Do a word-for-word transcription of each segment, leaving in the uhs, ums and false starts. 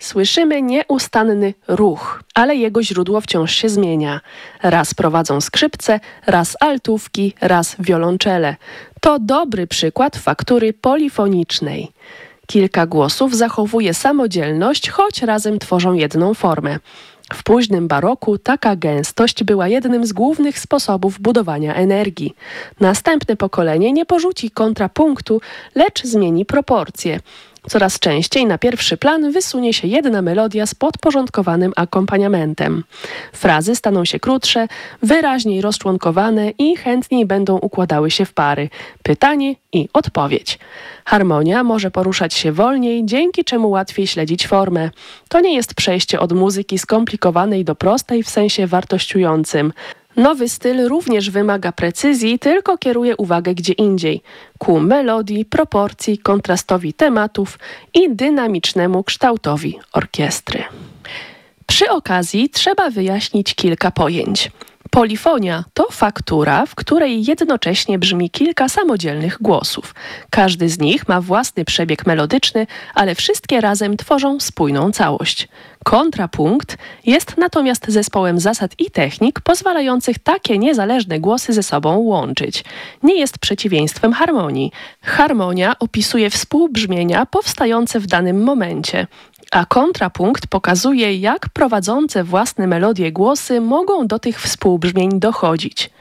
słyszymy nieustanny ruch, ale jego źródło wciąż się zmienia. Raz prowadzą skrzypce, raz altówki, raz wiolonczele. To dobry przykład faktury polifonicznej. Kilka głosów zachowuje samodzielność, choć razem tworzą jedną formę. W późnym baroku taka gęstość była jednym z głównych sposobów budowania energii. Następne pokolenie nie porzuci kontrapunktu, lecz zmieni proporcje. Coraz częściej na pierwszy plan wysunie się jedna melodia z podporządkowanym akompaniamentem. Frazy staną się krótsze, wyraźniej rozczłonkowane i chętniej będą układały się w pary. Pytanie i odpowiedź. Harmonia może poruszać się wolniej, dzięki czemu łatwiej śledzić formę. To nie jest przejście od muzyki skomplikowanej do prostej w sensie wartościującym. Nowy styl również wymaga precyzji, tylko kieruje uwagę gdzie indziej. Ku melodii, proporcji, kontrastowi tematów i dynamicznemu kształtowi orkiestry. Przy okazji trzeba wyjaśnić kilka pojęć. Polifonia to faktura, w której jednocześnie brzmi kilka samodzielnych głosów. Każdy z nich ma własny przebieg melodyczny, ale wszystkie razem tworzą spójną całość. Kontrapunkt jest natomiast zespołem zasad i technik pozwalających takie niezależne głosy ze sobą łączyć. Nie jest przeciwieństwem harmonii. Harmonia opisuje współbrzmienia powstające w danym momencie, a kontrapunkt pokazuje, jak prowadzące własne melodie głosy mogą do tych współbrzmień dochodzić.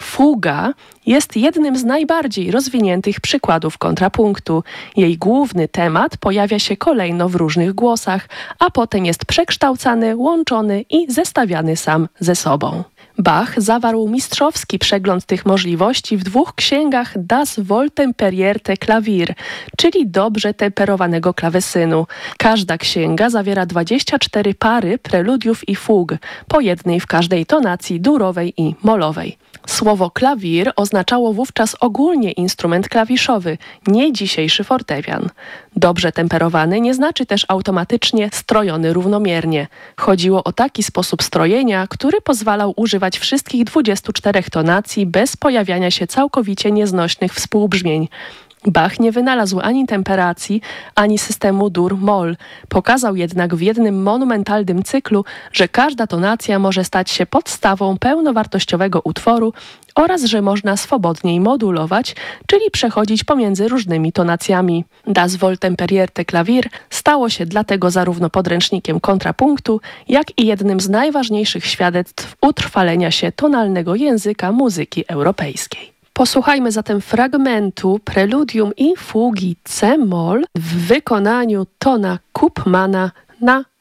Fuga jest jednym z najbardziej rozwiniętych przykładów kontrapunktu. Jej główny temat pojawia się kolejno w różnych głosach, a potem jest przekształcany, łączony i zestawiany sam ze sobą. Bach zawarł mistrzowski przegląd tych możliwości w dwóch księgach Das Wohltemperierte Klavier, czyli dobrze temperowanego klawesynu. Każda księga zawiera dwadzieścia cztery pary preludiów i fug, po jednej w każdej tonacji durowej i molowej. Słowo klawir oznaczało wówczas ogólnie instrument klawiszowy, nie dzisiejszy fortepian. Dobrze temperowany nie znaczy też automatycznie strojony równomiernie. Chodziło o taki sposób strojenia, który pozwalał używać wszystkich dwudziestu czterech tonacji bez pojawiania się całkowicie nieznośnych współbrzmień. Bach nie wynalazł ani temperacji, ani systemu dur-moll. Pokazał jednak w jednym monumentalnym cyklu, że każda tonacja może stać się podstawą pełnowartościowego utworu oraz że można swobodniej modulować, czyli przechodzić pomiędzy różnymi tonacjami. Das Wohltemperierte Klavier stało się dlatego zarówno podręcznikiem kontrapunktu, jak i jednym z najważniejszych świadectw utrwalenia się tonalnego języka muzyki europejskiej. Posłuchajmy zatem fragmentu preludium i fugi C-moll w wykonaniu Tona Koopmana na